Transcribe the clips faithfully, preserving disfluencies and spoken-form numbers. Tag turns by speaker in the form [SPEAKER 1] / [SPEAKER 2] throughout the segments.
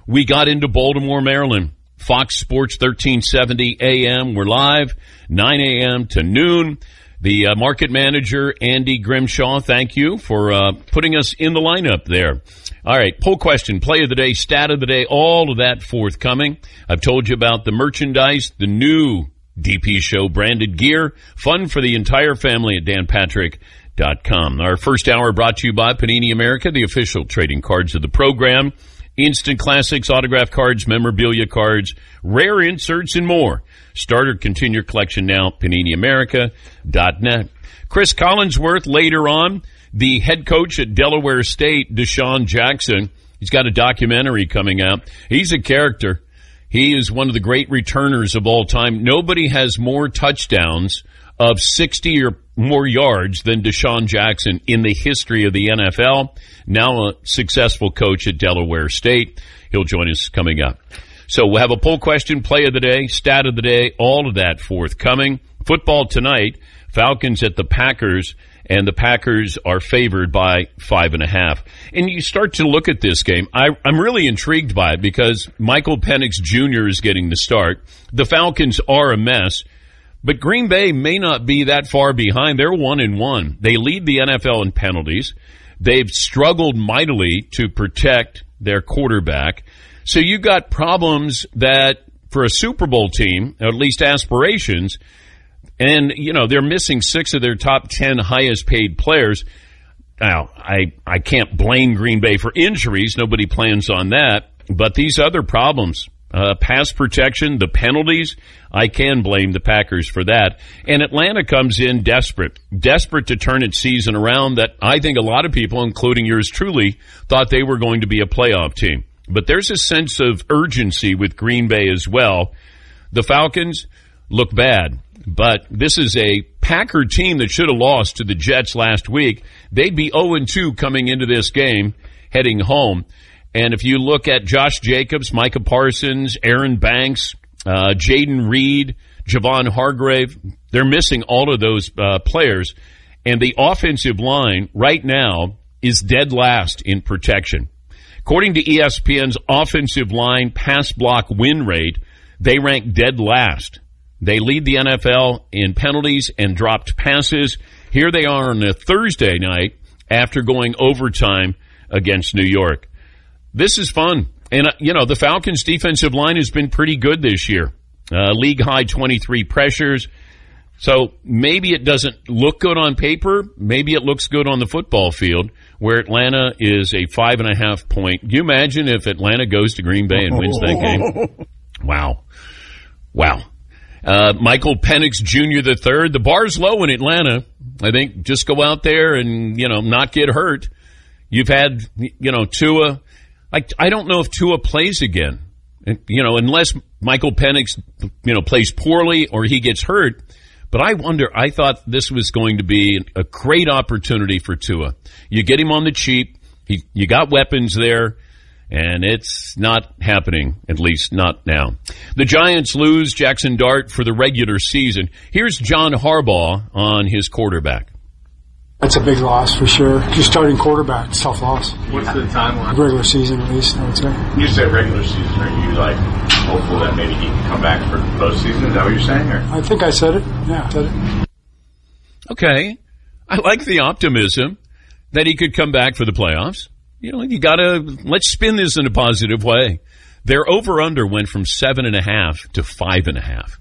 [SPEAKER 1] we got into Baltimore, Maryland. Fox Sports thirteen seventy A M. We're live, nine a.m. to noon. The uh, market manager, Andy Grimshaw, thank you for uh, putting us in the lineup there. All right, poll question, play of the day, stat of the day, all of that forthcoming. I've told you about the merchandise, the new D P Show branded gear, fun for the entire family at dan patrick dot com. Our first hour brought to you by Panini America, the official trading cards of the program. Instant classics, autograph cards, memorabilia cards, rare inserts, and more. Start or continue your collection now, panini america dot net. Chris Collinsworth later on, the head coach at Delaware State, Deshaun Jackson. He's got a documentary coming out. He's a character. He is one of the great returners of all time. Nobody has more touchdowns of sixty or more yards than Deshaun Jackson in the history of the N F L. Now a successful coach at Delaware State. He'll join us coming up. So we'll have a poll question, play of the day, stat of the day, all of that forthcoming. Football tonight, Falcons at the Packers, and the Packers are favored by five and a half. And you start to look at this game. I, I'm really intrigued by it because Michael Penix Junior is getting the start. The Falcons are a mess. But Green Bay may not be that far behind. They're one and one. They lead the N F L in penalties. They've struggled mightily to protect their quarterback. So you got problems that for a Super Bowl team, or at least aspirations, and, you know, they're missing six of their top ten highest paid players. Now, I, I can't blame Green Bay for injuries. Nobody plans on that. But these other problems, Uh, pass protection, the penalties, I can blame the Packers for that. And Atlanta comes in desperate, desperate to turn its season around that I think a lot of people, including yours truly, thought they were going to be a playoff team. But there's a sense of urgency with Green Bay as well. The Falcons look bad, but this is a Packer team that should have lost to the Jets last week. They'd be oh and two coming into this game, heading home. And if you look at Josh Jacobs, Micah Parsons, Aaron Banks, uh, Jaden Reed, Javon Hargrave, they're missing all of those uh, players. And the offensive line right now is dead last in protection. According to E S P N's offensive line pass block win rate, they rank dead last. They lead the N F L in penalties and dropped passes. Here they are on a Thursday night after going overtime against New York. This is fun. And, uh, you know, the Falcons' defensive line has been pretty good this year. Uh, league-high twenty-three pressures. So maybe it doesn't look good on paper. Maybe it looks good on the football field, where Atlanta is a five-and-a-half point. Can you imagine if Atlanta goes to Green Bay and wins that game? Wow. Wow. Uh, Michael Penix Junior the third. The bar's low in Atlanta. I think just go out there and, you know, not get hurt. You've had, you know, Tua. Like, I don't know if Tua plays again, you know, unless Michael Penix, you know, plays poorly or he gets hurt. But I wonder, I thought this was going to be a great opportunity for Tua. You get him on the cheap. He, you got weapons there, and it's not happening, at least not now. The Giants lose Jackson Dart for the regular season. Here's John Harbaugh on his quarterback.
[SPEAKER 2] That's a big loss for sure. Just starting quarterback, it's a tough loss.
[SPEAKER 3] What's the timeline?
[SPEAKER 2] Regular season, at least, I would say.
[SPEAKER 3] You say regular season. Are you, like, hopeful that maybe he can come back for postseason? Is that what you're saying? Or?
[SPEAKER 2] I think I said it. Yeah, I said it.
[SPEAKER 1] Okay. I like the optimism that he could come back for the playoffs. You know, you got to, let's spin this in a positive way. Their over-under went from seven and a half to five and a half.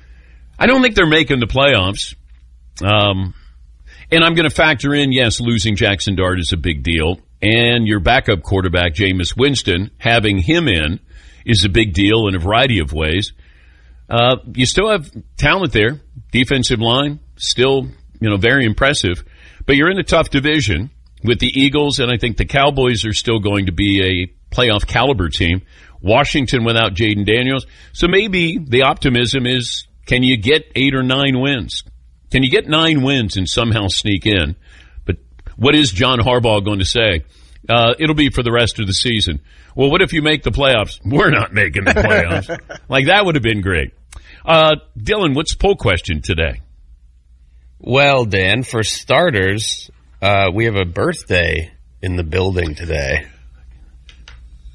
[SPEAKER 1] I don't think they're making the playoffs. Um... And I'm going to factor in, yes, losing Jackson Dart is a big deal. And your backup quarterback, Jameis Winston, having him in is a big deal in a variety of ways. Uh, you still have talent there. Defensive line, still, you know, very impressive. But you're in a tough division with the Eagles, and I think the Cowboys are still going to be a playoff caliber team. Washington without Jaden Daniels. So maybe the optimism is, can you get eight or nine wins? Can you get nine wins and somehow sneak in? But what is John Harbaugh going to say? Uh, it'll be for the rest of the season. Well, what if you make the playoffs? We're not making the playoffs. Like, that would have been great. Uh, Dylan, what's the poll question today?
[SPEAKER 4] Well, Dan, for starters, uh, we have a birthday in the building today.